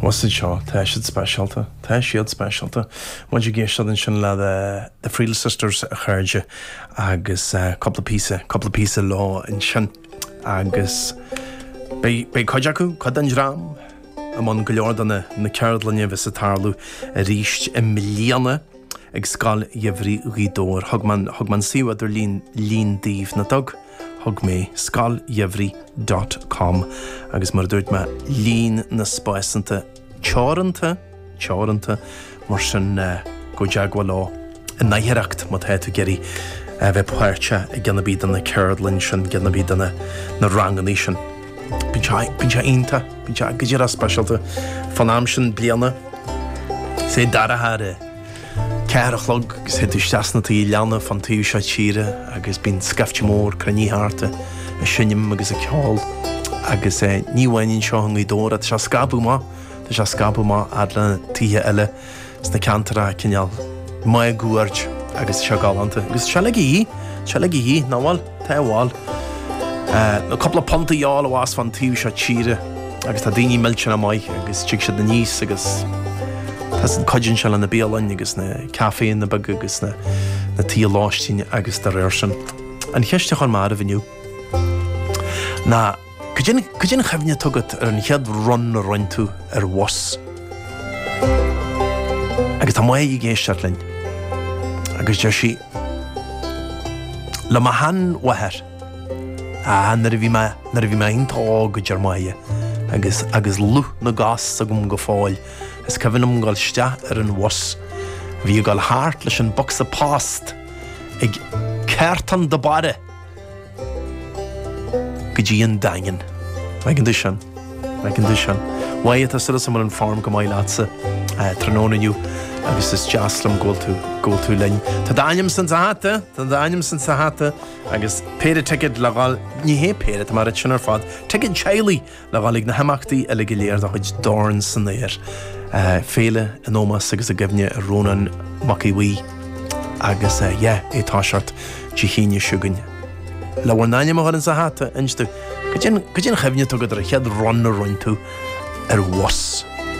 Was it seo? Tá siad specialta. Tá siad specialta. Muid a géistead in sin le the Friel Sisters a chuirde agus couple of pieces lá in sin agus bei coid acu, coid an drám amon go leor na ceardlanne vis a tarlú a ríist i milliana ag scal jefri rídór hog man siwad lín dív na dog hog mé skaljefri.com agus mar dúirt me lín na spáisanta teoranta mar sin go deagwa lá a naithreacht má the tú geirí bheith páirte i gceanna bíd na ceardlanne sin gceanna bíd na ranganí sin Bín se ínta bín se agad specialta fanam sin bliana sé darathar Cearachlog gus héadú steasnata í leanna fan tú se tíre agus bín scafte mór craníthárta a sinnim agus a ceáil agus níhhainn seo an dóra tá se scabú má adla títhe eile sna cantara cineal mai gúirt agus se galanta agus se le hí náháil tá bháil na couple of pontaíáil bhás fan tú se tíre agus tá daoine millte na mai agus tí se na níos agus Tás an coidjin se na béalain agus na caféin na bag agus na tí láistíine agus de réir sin. An cheiste chun mar a bhiniu. Na, go dé chefne tugad an chead run na rointú was. Agus tá mai I géisteart linn. Agus de si le ma han waher. Nar a bhí me intá go dear maie. Agus lu na gas a go fáil. Is cyfynum gael stia an was. Fi gael hart leis an box a past ag certan da bare. Gydí an daingen. Mae gan dyshan. Wai et asyr ysym yn fform gymau latsa. Tranona niw. Agus is jaslam gol tu lein. Ta dainem sy'n sahata. Agus pere tegid lagal. Ni he pere ta marit sy'n ar fad. Tegid chaili lagal ig na hamachti elig ilir da hwyd dorn sy'n eir. Féle an ómas agus a gifne a rónan maci wí agus táisiart tíchéine siúgan. Le bhar naine mar an sa háta instu. Go dé chefne tugad a chead ron na rointú was.